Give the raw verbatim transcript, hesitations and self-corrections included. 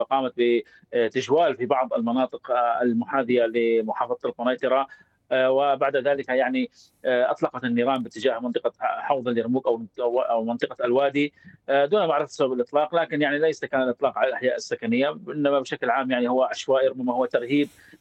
فقامت بتجوال في بعض المناطق آآ المحاذية لمحافظة القنيطرة. آآ وبعد ذلك يعني آآ أطلقت النيران باتجاه منطقة ح حوض اليرموك أو أو أو منطقة الوادي، آآ دون معرفة سبب الإطلاق. لكن يعني ليس كان الإطلاق على الأحياء السكنية، إنما بشكل عام يعني هو عشوائي، ربما هو ترهيب